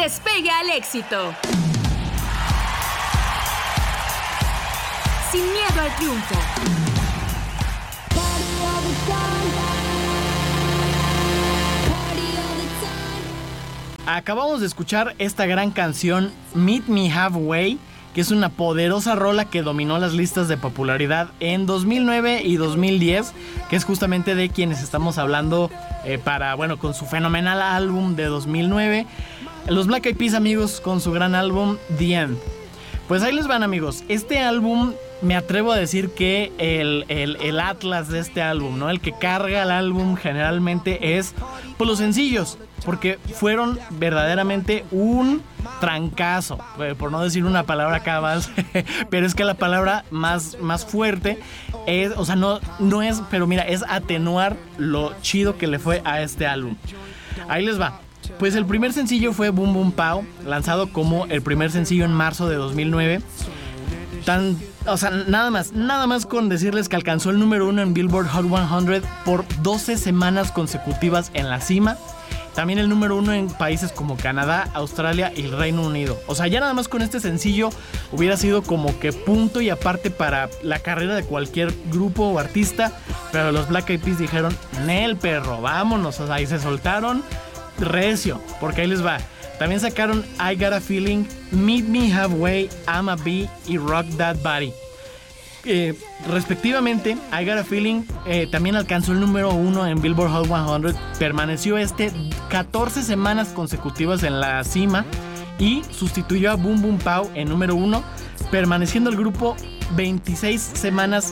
Despegue al éxito. Sin miedo al triunfo. Acabamos de escuchar esta gran canción Meet Me Halfway, que es una poderosa rola que dominó las listas de popularidad en 2009 y 2010, que es justamente de quienes estamos hablando con su fenomenal álbum de 2009. Los Black Eyed Peas, amigos, con su gran álbum The End. Pues ahí les van, amigos. Este álbum, me atrevo a decir que el atlas de este álbum, ¿no? El que carga el álbum generalmente es pues los sencillos, porque fueron verdaderamente un trancazo, por no decir una palabra acá más, pero es que la palabra más fuerte es, o sea, no es, pero mira, es atenuar lo chido que le fue a este álbum. Ahí les va. Pues el primer sencillo fue Boom Boom Pow, lanzado como el primer sencillo en marzo de 2009. Nada más con decirles que alcanzó el número 1 en Billboard Hot 100 por 12 semanas consecutivas en la cima. También el número 1 en países como Canadá, Australia y el Reino Unido. O sea, ya nada más con este sencillo hubiera sido como que punto y aparte para la carrera de cualquier grupo o artista. Pero los Black Eyed Peas dijeron, Nel, perro, vámonos. O sea, y se soltaron recio, porque ahí les va. También sacaron I Got a Feeling, Meet Me Halfway, I'ma Be y Rock That Body. Respectivamente, I Got a Feeling también alcanzó el número 1 en Billboard Hot 100. Permaneció 14 semanas consecutivas en la cima y sustituyó a Boom Boom Pow en número 1, permaneciendo el grupo 26 semanas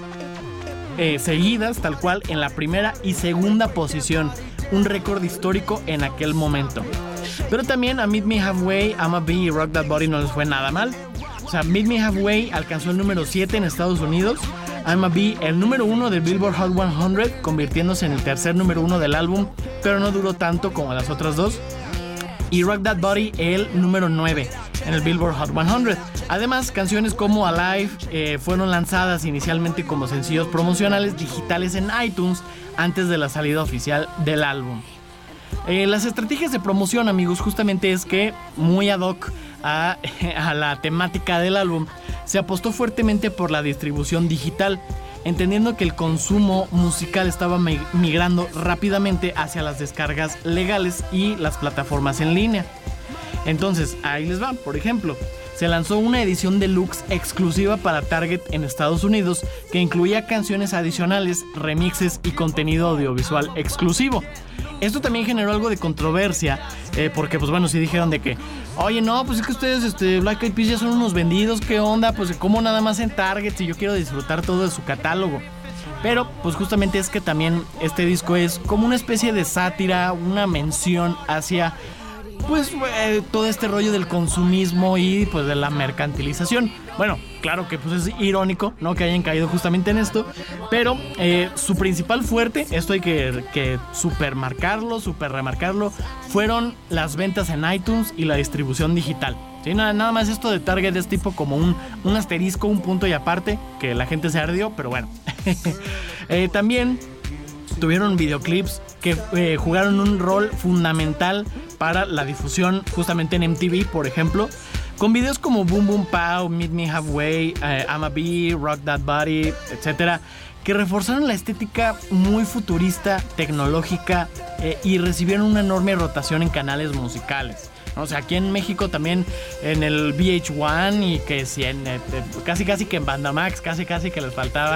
seguidas, tal cual, en la primera y segunda posición. Un récord histórico en aquel momento. Pero también a Meet Me Halfway, I'ma Be y Rock That Body no les fue nada mal. O sea, Meet Me Halfway alcanzó el número 7 en Estados Unidos, I'ma Be el número 1 del Billboard Hot 100, convirtiéndose en el tercer número 1 del álbum, pero no duró tanto como las otras dos. Y Rock That Body el número 9 en el Billboard Hot 100. Además, canciones como Alive fueron lanzadas inicialmente como sencillos promocionales digitales en iTunes antes de la salida oficial del álbum. Las estrategias de promoción, amigos, justamente es que muy ad hoc a la temática del álbum, se apostó fuertemente por la distribución digital, entendiendo que el consumo musical estaba migrando rápidamente hacia las descargas legales y las plataformas en línea. Entonces, ahí les va. Por ejemplo, se lanzó una edición deluxe exclusiva para Target en Estados Unidos que incluía canciones adicionales, remixes y contenido audiovisual exclusivo. Esto también generó algo de controversia, porque pues bueno, sí dijeron de que, oye, no, pues es que ustedes, Black Eyed Peas ya son unos vendidos, ¿qué onda? Pues como nada más en Target si yo quiero disfrutar todo de su catálogo. Pero pues justamente es que también este disco es como una especie de sátira, una mención hacia pues todo este rollo del consumismo y pues de la mercantilización. Bueno, claro que pues es irónico, ¿no?, que hayan caído justamente en esto, pero su principal fuerte, esto hay que super remarcarlo, fueron las ventas en iTunes y la distribución digital. Sí, nada más esto de Target es tipo como un asterisco, un punto y aparte, que la gente se ardió, pero bueno. También tuvieron videoclips que jugaron un rol fundamental para la difusión justamente en MTV, por ejemplo, con videos como Boom Boom Pow, Meet Me Halfway, I'ma Be, Rock That Body, etc., que reforzaron la estética muy futurista, tecnológica, y recibieron una enorme rotación en canales musicales. O sea, aquí en México también en el VH1 y que si en casi que en Bandamax, casi que les faltaba.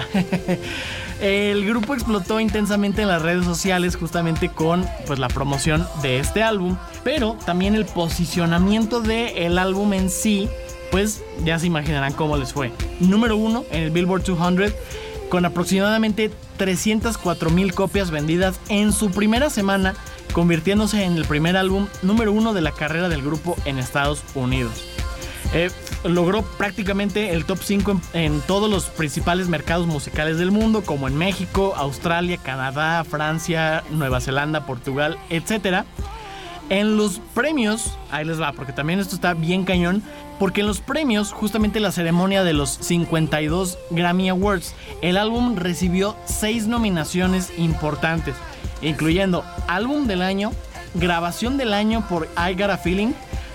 El grupo explotó intensamente en las redes sociales justamente con pues la promoción de este álbum, pero también el posicionamiento del álbum en sí, pues ya se imaginarán cómo les fue. Número 1 en el Billboard 200 con aproximadamente 304,000 copias vendidas en su primera semana, convirtiéndose en el primer álbum número 1 de la carrera del grupo en Estados Unidos. Logró prácticamente el top 5 en todos los principales mercados musicales del mundo, como en México, Australia, Canadá, Francia, Nueva Zelanda, Portugal, etc. En los premios, ahí les va, porque también esto está bien cañón, porque en los premios, justamente la ceremonia de los 52 Grammy Awards, el álbum recibió 6 nominaciones importantes, incluyendo Álbum del Año, Grabación del Año por I Got a Feeling,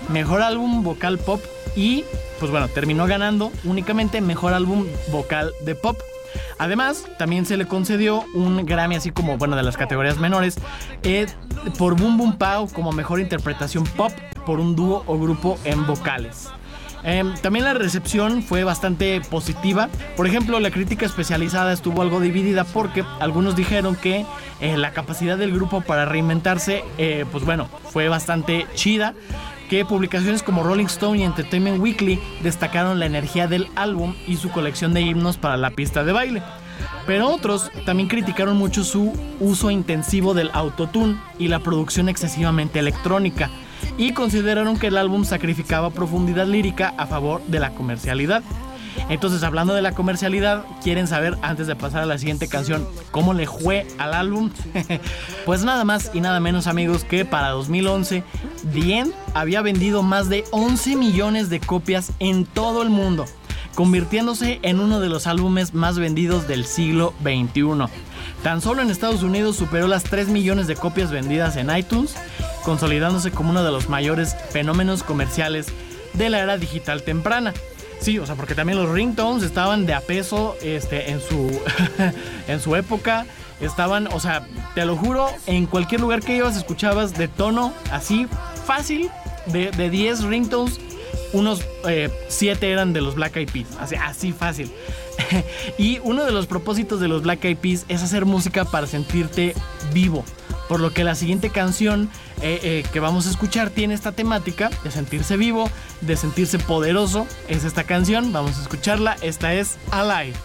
mejor álbum vocal pop y, pues bueno, terminó ganando únicamente mejor álbum vocal de pop. Además, también se le concedió un Grammy, así como, bueno, de las categorías menores, por Boom Boom Pow como mejor interpretación pop por un dúo o grupo en vocales. También la recepción fue bastante positiva. Por ejemplo, la crítica especializada estuvo algo dividida porque algunos dijeron que la capacidad del grupo para reinventarse, pues bueno, fue bastante chida. Que publicaciones como Rolling Stone y Entertainment Weekly destacaron la energía del álbum y su colección de himnos para la pista de baile. Pero otros también criticaron mucho su uso intensivo del autotune y la producción excesivamente electrónica, y consideraron que el álbum sacrificaba profundidad lírica a favor de la comercialidad. Entonces, hablando de la comercialidad, ¿quieren saber, antes de pasar a la siguiente canción, cómo le fue al álbum? Pues nada más y nada menos, amigos, que para 2011 The End había vendido más de 11 millones de copias en todo el mundo, convirtiéndose en uno de los álbumes más vendidos del siglo XXI. Tan solo en Estados Unidos superó las 3 millones de copias vendidas en iTunes, consolidándose como uno de los mayores fenómenos comerciales de la era digital temprana. Sí, o sea, porque también los ringtones estaban de a peso en su época. Estaban, o sea, te lo juro, en cualquier lugar que ibas escuchabas de tono así fácil, de 10 ringtones, unos 7 eran de los Black Eyed Peas, así fácil. Y uno de los propósitos de los Black Eyed Peas es hacer música para sentirte vivo. Por lo que la siguiente canción que vamos a escuchar tiene esta temática de sentirse vivo, de sentirse poderoso. Es esta canción, vamos a escucharla. Esta es Alive.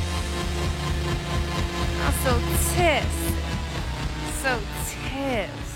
So tiss. So tiss.